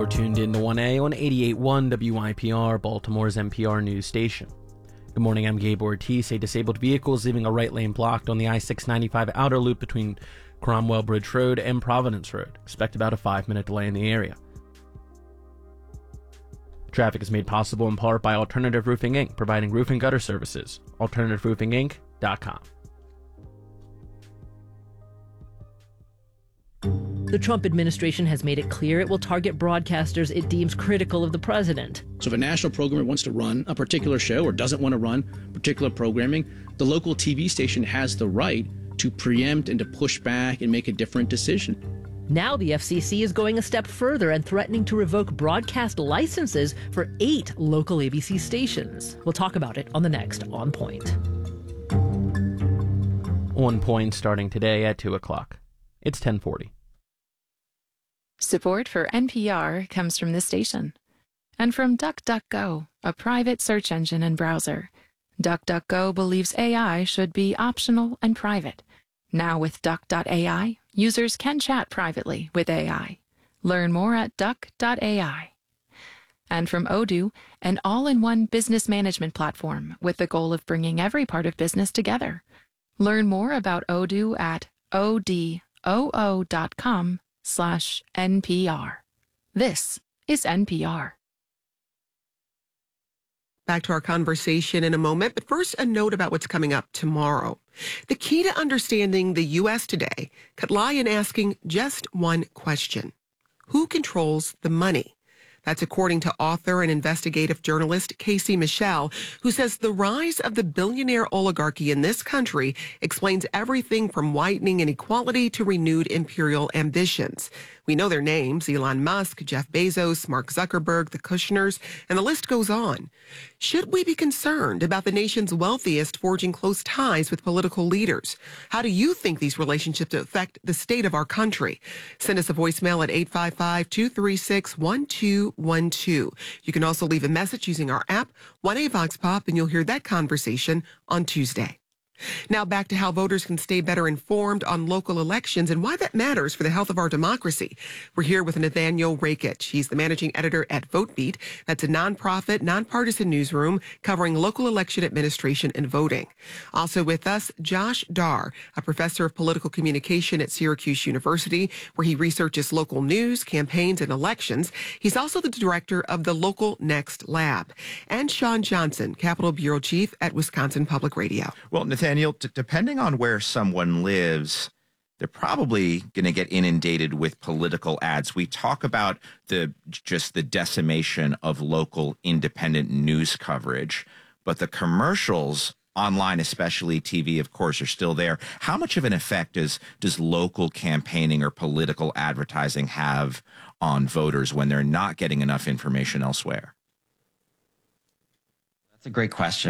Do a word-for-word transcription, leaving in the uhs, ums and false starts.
tuned in to one A on eighty-eight point one W I P R, Baltimore's N P R news station. Good morning, I'm Gabe Ortiz. A disabled vehicle is leaving a right lane blocked on the I six ninety-five outer loop between Cromwell Bridge Road and Providence Road. Expect about a five-minute delay in the area. Traffic is made possible in part by Alternative Roofing Incorporated, providing roof and gutter services. alternative roofing inc dot com. The Trump administration has made it clear it will target broadcasters it deems critical of the president. So if a national programmer wants to run a particular show or doesn't want to run particular programming, the local T V station has the right to preempt and to push back and make a different decision. Now the F C C is going a step further and threatening to revoke broadcast licenses for eight local A B C stations. We'll talk about it on the next On Point. On Point starting today at two o'clock. It's ten forty. Support for N P R comes from this station and from DuckDuckGo, a private search engine and browser. DuckDuckGo believes A I should be optional and private. Now with Duck dot A I, users can chat privately with A I. Learn more at Duck dot A I. And from Odoo, an all-in-one business management platform with the goal of bringing every part of business together. Learn more about Odoo at odoo dot com slash N P R. This is N P R. Back to our conversation in a moment, but first a note about what's coming up tomorrow. The key to understanding the U S today could lie in asking just one question. Who controls the money? That's according to author and investigative journalist Casey Michel, who says the rise of the billionaire oligarchy in this country explains everything from widening inequality to renewed imperial ambitions. We know their names: Elon Musk, Jeff Bezos, Mark Zuckerberg, the Kushners, and the list goes on. Should we be concerned about the nation's wealthiest forging close ties with political leaders? How do you think these relationships affect the state of our country? Send us a voicemail at eight five five, two three six, one two one two. You can also leave a message using our app, one A Vox Pop, and you'll hear that conversation on Tuesday. Now back to how voters can stay better informed on local elections and why that matters for the health of our democracy. We're here with Nathaniel Rakich. He's the managing editor at VoteBeat. That's a nonprofit, nonpartisan newsroom covering local election administration and voting. Also with us, Josh Dar, a professor of political communication at Syracuse University, where he researches local news, campaigns, and elections. He's also the director of the Local Next Lab. And Sean Johnson, Capitol Bureau Chief at Wisconsin Public Radio. Well, Nathaniel, Daniel, d- depending on where someone lives, they're probably going to get inundated with political ads. We talk about the just the decimation of local independent news coverage, but the commercials online, especially T V, of course, are still there. How much of an effect does, does local campaigning or political advertising have on voters when they're not getting enough information elsewhere? That's a great question.